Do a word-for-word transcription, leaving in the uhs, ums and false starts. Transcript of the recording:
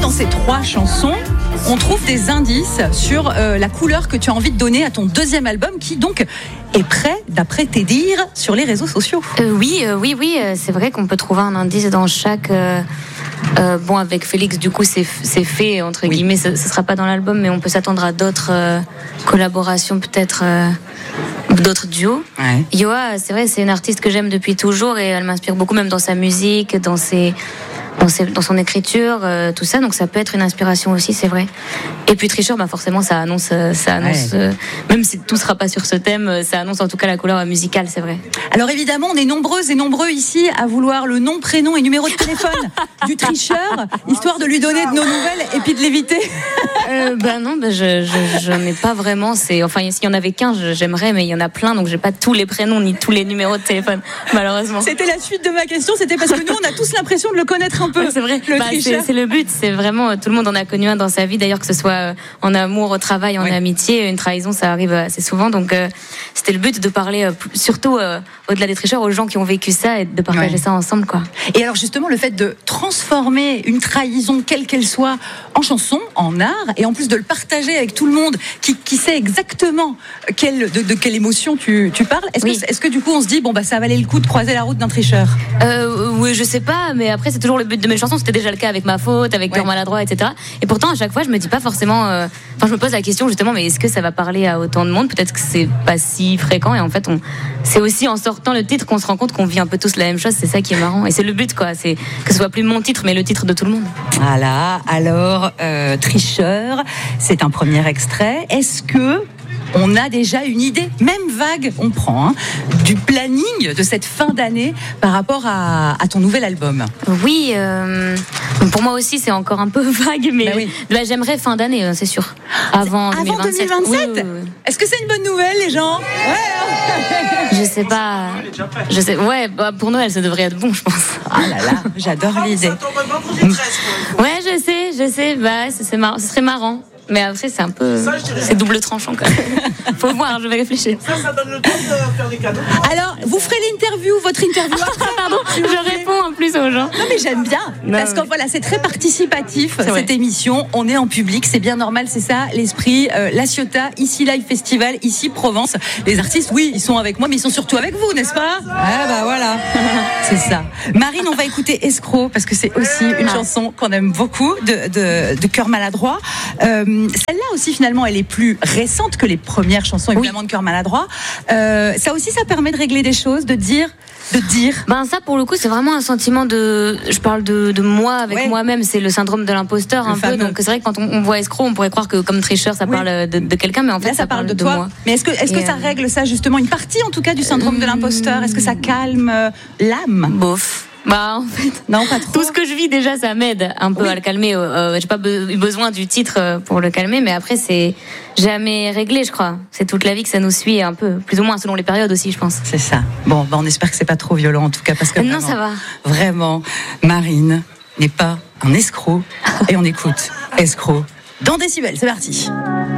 dans ces trois chansons, on trouve des indices sur euh, la couleur que tu as envie de donner à ton deuxième album qui donc est prêt, d'après tes dires, sur les réseaux sociaux. Euh, oui, euh, oui, oui, euh, c'est vrai qu'on peut trouver un indice dans chaque... Euh, euh, bon, avec Félix, du coup, c'est, c'est fait, entre oui. guillemets, ce ne sera pas dans l'album, mais on peut s'attendre à d'autres euh, collaborations, peut-être, euh, d'autres duos. Ouais. Yoa, c'est vrai, c'est une artiste que j'aime depuis toujours et elle m'inspire beaucoup, même dans sa musique, dans ses... Dans, ses, dans son écriture, euh, tout ça, donc ça peut être une inspiration aussi, c'est vrai. Et puis Tricheur, bah forcément, ça annonce, ça annonce, ouais. euh, même si tout sera pas sur ce thème, ça annonce en tout cas la couleur musicale, c'est vrai. Alors évidemment, on est nombreuses et nombreux ici à vouloir le nom, prénom et numéro de téléphone du tricheur, histoire de lui donner de nos nouvelles et puis de l'éviter. Euh, bah non, bah je, je, je n'ai pas vraiment. C'est, enfin, s'il y en avait qu'un, j'aimerais, mais il y en a plein, donc j'ai pas tous les prénoms ni tous les numéros de téléphone, malheureusement. C'était la suite de ma question, c'était parce que nous, on a tous l'impression de le connaître un peu. Ouais, c'est vrai. Le bah, c'est, c'est le but. C'est vraiment tout le monde en a connu un dans sa vie. D'ailleurs, que ce soit en amour, au travail, en oui. amitié, une trahison, ça arrive assez souvent. Donc, euh, c'était le but de parler, euh, surtout euh, au-delà des tricheurs, aux gens qui ont vécu ça et de partager ouais. ça ensemble, quoi. Et alors justement, le fait de transformer une trahison, quelle qu'elle soit, en chanson, en art, et en plus de le partager avec tout le monde, qui, qui sait exactement quelle, de, de quelle émotion tu, tu parles. Est-ce, oui. que, est-ce que du coup, on se dit bon bah ça valait le coup de croiser la route d'un tricheur? euh, Oui, je sais pas, mais après c'est toujours le but de mes chansons. C'était déjà le cas avec Ma Faute, avec Cœur ouais. maladroit, et cetera. Et pourtant, à chaque fois, je me dis pas forcément. Euh... Enfin, je me pose la question justement, mais est-ce que ça va parler à autant de monde? Peut-être que c'est pas si fréquent. Et en fait, on... c'est aussi en sortant le titre qu'on se rend compte qu'on vit un peu tous la même chose. C'est ça qui est marrant. Et c'est le but, quoi. C'est que ce soit plus mon titre, mais le titre de tout le monde. Voilà. Alors, euh, Tricheur, c'est un premier extrait. Est-ce que on a déjà une idée, même vague, on prend, hein, du planning de cette fin d'année par rapport à, à ton nouvel album? Oui, euh, pour moi aussi c'est encore un peu vague, mais bah oui. bah, j'aimerais fin d'année, c'est sûr. Avant, Avant deux mille vingt-sept. deux mille vingt-sept oui, oui, oui. Est-ce que c'est une bonne nouvelle, les gens? Ouais. Je sais pas. Je sais. Ouais, bah, pour Noël, ça devrait être bon, je pense. Ah là là, j'adore l'idée. Ouais, je sais, je sais. Bah, c'est, c'est marrant. Ce serait marrant. Mais après, c'est un peu. Ça, c'est double tranchant, quand même. Faut voir, je vais réfléchir. Ça, ça donne le temps de faire des cadeaux. Alors, vous ferez l'interview, votre interview après. Pardon, je réponds en plus aux gens. Non, mais j'aime bien. Non, parce que voilà, c'est très participatif, c'est cette vrai. émission. On est en public, c'est bien normal, c'est ça, l'esprit. Euh, La Ciotat, ici Live Festival, ici Provence. Les artistes, oui, ils sont avec moi, mais ils sont surtout avec vous, n'est-ce pas? Ah, bah voilà. C'est ça. Marine, on va écouter Escroc, parce que c'est aussi une ah. chanson qu'on aime beaucoup, de, de, de Cœur maladroit. Euh, Celle-là aussi, finalement, elle est plus récente que les premières chansons, évidemment, oui. de Cœur maladroit. Euh, ça aussi, ça permet de régler des choses, de dire, de dire. Ben ça, pour le coup, c'est vraiment un sentiment de. Je parle de, de moi avec ouais. moi-même. C'est le syndrome de l'imposteur, le un fameux. peu. Donc c'est vrai que quand on, on voit Escroc, on pourrait croire que comme tricheur, ça oui. parle de, de quelqu'un, mais en fait, Là, ça, ça parle de, de toi. Moi. Mais est-ce que, est-ce que ça règle ça justement, une partie, en tout cas, du syndrome euh... de l'imposteur? Est-ce que ça calme euh, l'âme? Bof. Bah en fait, non, pas trop. Tout ce que je vis déjà, ça m'aide un peu oui. à le calmer. Euh, j'ai pas be- eu besoin du titre pour le calmer, mais après c'est jamais réglé, je crois. C'est toute la vie que ça nous suit un peu, plus ou moins selon les périodes aussi, je pense. C'est ça. Bon, bah, on espère que c'est pas trop violent en tout cas, parce que non, vraiment, ça va. Vraiment, Marine n'est pas un escroc et on écoute Escroc dans Décibel. C'est parti.